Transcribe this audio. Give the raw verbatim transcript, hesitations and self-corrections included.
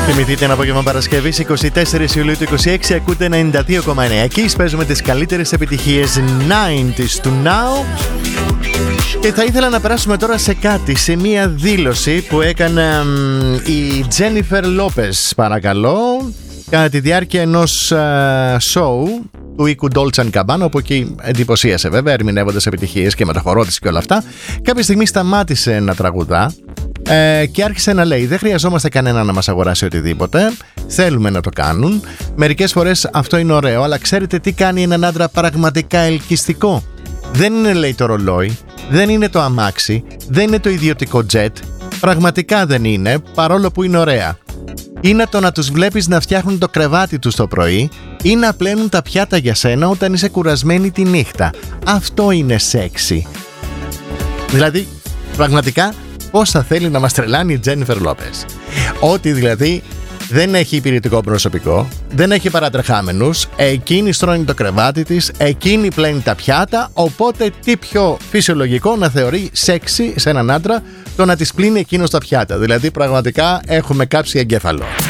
Θυμηθείτε ένα απόγευμα Παρασκευής εικοστή τέταρτη Ιουλίου του είκοσι έξι. Ακούτε ενενήντα δύο κόμμα εννέα. Εκεί παίζουμε τις καλύτερες επιτυχίες ενενήντα του Now. Και θα ήθελα να περάσουμε τώρα σε κάτι, σε μία δήλωση που έκανε μ, η Τζένιφερ Λόπες, παρακαλώ, κατά τη διάρκεια ενός show του οίκου Dolce and Gabbana, όπου εκεί εντυπωσίασε βέβαια, ερμηνεύοντας επιτυχίες και με το χορό της και όλα αυτά. Κάποια στιγμή σταμάτησε να τραγουδά ε, και άρχισε να λέει: δεν χρειαζόμαστε κανένα να μας αγοράσει οτιδήποτε, θέλουμε να το κάνουν. Μερικές φορές αυτό είναι ωραίο, αλλά ξέρετε τι κάνει έναν άντρα πραγματικά ελκυστικό? Δεν είναι, λέει, το ρολόι, δεν είναι το αμάξι, δεν είναι το ιδιωτικό τζετ, πραγματικά δεν είναι, παρόλο που είναι ωραία. Είναι το να τους βλέπεις να φτιάχνουν το κρεβάτι τους το πρωί ή να πλένουν τα πιάτα για σένα όταν είσαι κουρασμένη τη νύχτα. Αυτό είναι σεξι. Δηλαδή, πραγματικά, πώς θα θέλει να μας τρελάνει η Τζένιφερ Λόπες? Ότι δηλαδή δεν έχει υπηρετικό προσωπικό, δεν έχει παρατρεχάμενους, εκείνη στρώνει το κρεβάτι της, εκείνη πλένει τα πιάτα, οπότε τι πιο φυσιολογικό να θεωρεί σεξι σε έναν άντρα το να της πλύνει εκείνος τα πιάτα? Δηλαδή πραγματικά έχουμε κάψει εγκέφαλο.